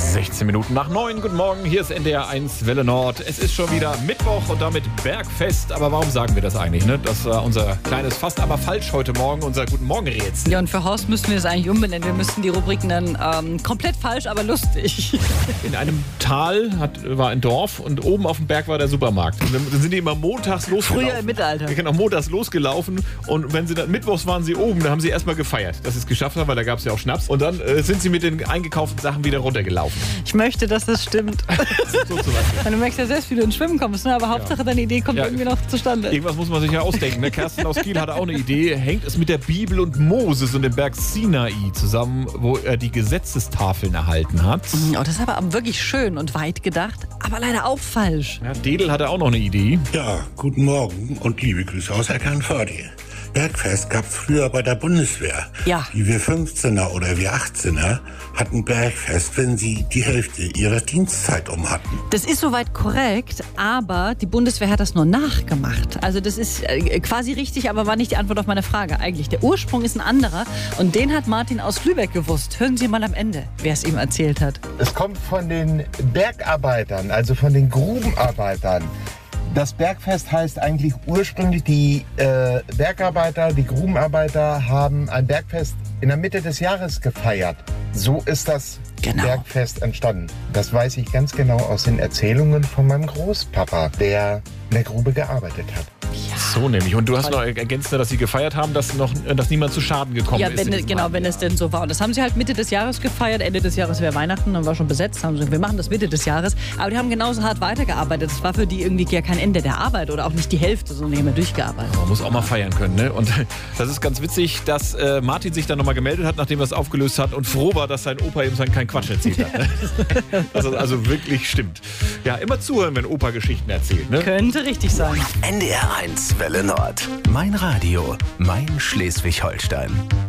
16 Minuten nach 9. Guten Morgen, hier ist NDR 1 Welle Nord. Es ist schon wieder Mittwoch und damit Bergfest. Aber warum sagen wir das eigentlich? Ne? Das war unser kleines, fast aber falsch heute Morgen, unser Guten Morgen-Rätsel. Ja, und für Horst müssten wir das eigentlich umbenennen. Wir müssten die Rubriken dann komplett falsch, aber lustig. In einem Tal war ein Dorf und oben auf dem Berg war der Supermarkt. Und dann sind die immer montags losgelaufen. Früher im Mittelalter. Genau, montags losgelaufen. Und wenn sie dann mittwochs waren sie oben, da haben sie erstmal gefeiert, dass sie es geschafft haben, weil da gab es ja auch Schnaps. Und dann sind sie mit den eingekauften Sachen wieder runtergelaufen. Ich möchte, dass das stimmt. So zum Beispiel. Du merkst ja selbst, wie du ins Schwimmen kommst, ne? Aber Hauptsache deine Idee kommt irgendwie noch zustande. Irgendwas muss man sich ja ausdenken. Ne? Kerstin aus Kiel hatte auch eine Idee. Hängt es mit der Bibel und Moses und dem Berg Sinai zusammen, wo er die Gesetzestafeln erhalten hat? Oh, das ist aber wirklich schön und weit gedacht, aber leider auch falsch. Ja, Dedel hatte auch noch eine Idee. Ja, guten Morgen und liebe Grüße aus Eckernförde. Bergfest gab's früher bei der Bundeswehr. Ja. Die wir 15er oder wir 18er hatten Bergfest, wenn sie die Hälfte ihrer Dienstzeit um hatten. Das ist soweit korrekt, aber die Bundeswehr hat das nur nachgemacht. Also das ist quasi richtig, aber war nicht die Antwort auf meine Frage eigentlich. Der Ursprung ist ein anderer und den hat Martin aus Lübeck gewusst. Hören Sie mal am Ende, wer es ihm erzählt hat. Es kommt von den Bergarbeitern, also von den Grubenarbeitern. Das Bergfest heißt eigentlich ursprünglich, die Bergarbeiter, die Grubenarbeiter haben ein Bergfest in der Mitte des Jahres gefeiert. So ist das Bergfest entstanden. Das weiß ich ganz genau aus den Erzählungen von meinem Großpapa, der in der Grube gearbeitet hat. So nämlich. Und du hast noch ergänzt, dass sie gefeiert haben, dass niemand zu Schaden gekommen ist. Ja, wenn es denn so war. Und das haben sie halt Mitte des Jahres gefeiert. Ende des Jahres wäre Weihnachten, dann war schon besetzt. Haben sie gesagt, wir machen das Mitte des Jahres. Aber die haben genauso hart weitergearbeitet. Das war für die irgendwie ja kein Ende der Arbeit oder auch nicht die Hälfte, sondern die haben ja durchgearbeitet. Man muss auch mal feiern können, ne? Und das ist ganz witzig, dass Martin sich dann nochmal gemeldet hat, nachdem er es aufgelöst hat und froh war, dass sein Opa ihm keinen Quatsch erzählt hat. Ne? Dass das also wirklich stimmt. Ja, immer zuhören, wenn Opa Geschichten erzählt, ne? Könnte richtig sein. NDR 1 Welle Nord. Mein Radio, mein Schleswig-Holstein.